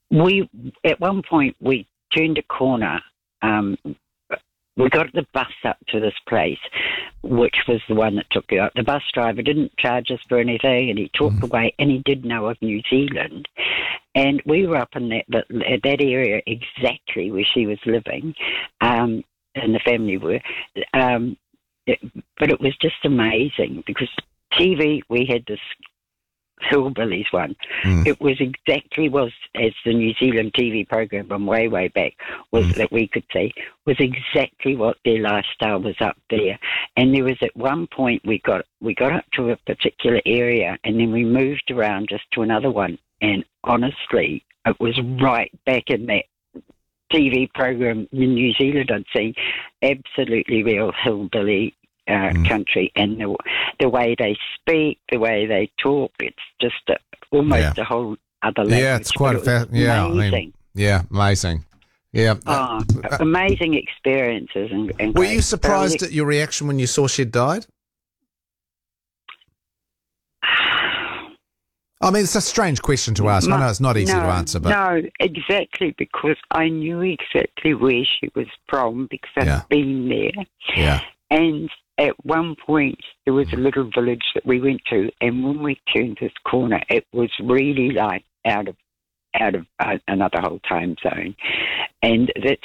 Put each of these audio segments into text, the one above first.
At one point, we turned a corner. We got the bus up to this place, which was the one that took you up. The bus driver didn't charge us for anything, and he talked away, and he did know of New Zealand. And we were up in that area exactly where she was living, and the family were. But it was just amazing because TV, we had this Hillbillies one. It was exactly as the New Zealand TV program from way back was that we could see was exactly what their lifestyle was up there. And there was at one point we got up to a particular area and then we moved around just to another one. And honestly, it was right back in that TV program in New Zealand I'd seen. Absolutely real hillbilly country, and the way they speak, the way they talk, it's just almost a whole other language. Yeah, it's quite amazing. Amazing. Yeah. Amazing experiences. And were you surprised at your reaction when you saw she'd died? I mean, it's a strange question to ask. I know it's not easy to answer, but no, exactly, because I knew exactly where she was from because I'd been there. Yeah. And at one point, there was a little village that we went to, and when we turned this corner, it was really like out of another whole time zone, and that's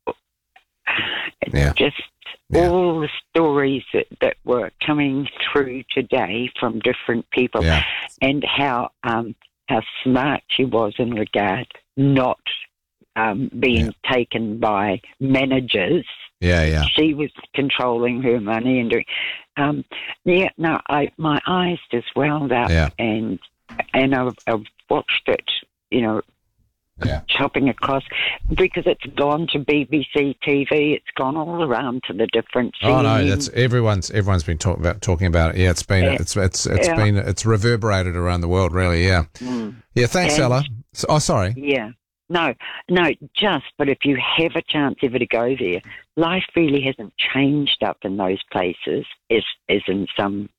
just all the stories that were coming through today from different people, and how smart she was in regard not being taken by managers. She was controlling her money and doing. My eyes just welled up, and I've watched it, chopping across because it's gone to BBC TV. It's gone all around to the different. CNN. Oh no, that's everyone's been talking about it. Yeah, it's been it's reverberated around the world, really. Yeah, Thanks, Ella. Sorry. Yeah. No, but if you have a chance ever to go there, life really hasn't changed up in those places as in some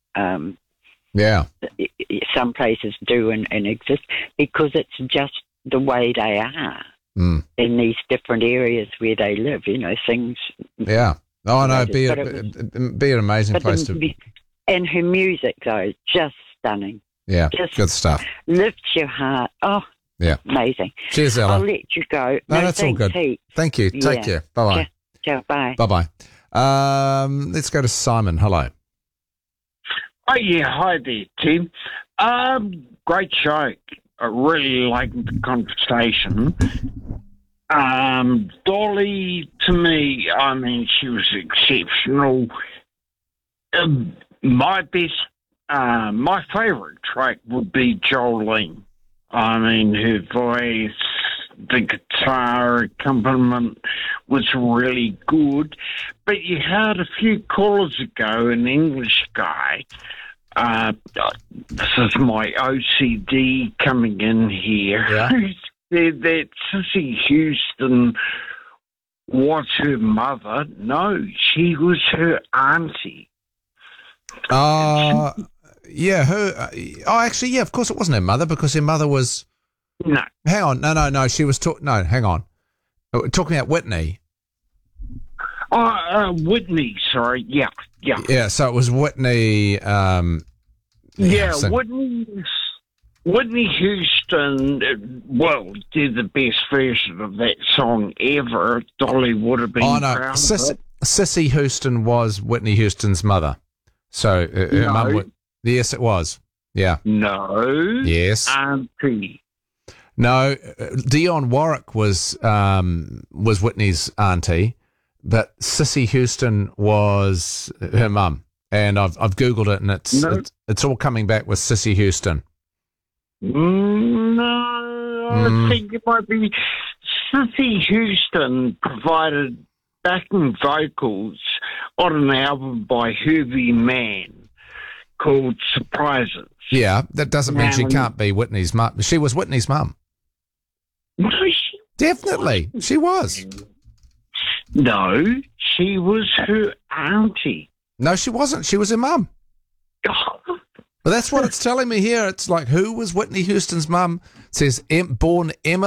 places do and exist, because it's just the way they are in these different areas where they live, things. Yeah. Oh, no, be an amazing place to... And her music, though, just stunning. Yeah, good stuff. Lifts your heart. Oh, yeah. Amazing. Cheers, Ella. I'll let you go. No, that's all good. Pete. Thank you. Take care. Bye-bye. Ciao, bye. Bye-bye. Let's go to Simon. Hello. Oh, yeah. Hi there, Tim. Great show. I really liked the conversation. Dolly, to me, I mean, she was exceptional. My favourite track would be Jolene. I mean, her voice, the guitar accompaniment was really good. But you had a few callers ago, an English guy. This is my OCD coming in here. Yeah. Who said that Sissy Houston was her mother. No, she was her auntie. Actually, of course it wasn't her mother, because her mother was... No. Hang on. No, she was... No, hang on. We're talking about Whitney. Whitney, sorry. Yeah. Yeah, so it was Whitney... Whitney Houston, did the best version of that song ever. Dolly would have been proud of it. Sissy Houston was Whitney Houston's mother. So her mum would... Yes, it was. Yeah. No. Yes. Auntie. No, Dionne Warwick was Whitney's auntie, but Sissy Houston was her mum. And I've Googled it, and it's all coming back with Sissy Houston. No, I think it might be Sissy Houston provided backing vocals on an album by Herbie Mann called Surprises. Yeah, that doesn't mean she can't be Whitney's mum. She was Whitney's mum. No, definitely, she was. No, she was her auntie. No, she wasn't. She was her mum. But that's what it's telling me here. It's like, who was Whitney Houston's mum? It says born Emma